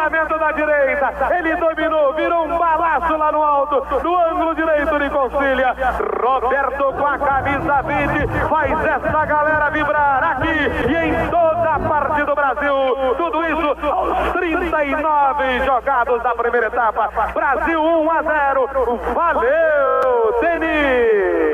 cruzamento da direita, ele dominou, virou um balaço lá no alto, no ângulo direito de Concília. Roberto com a camisa 20 faz essa galera vibrar aqui e em toda a parte do Brasil. Tudo isso aos 39 jogados da primeira etapa. Brasil 1-0. Valeu, Denis!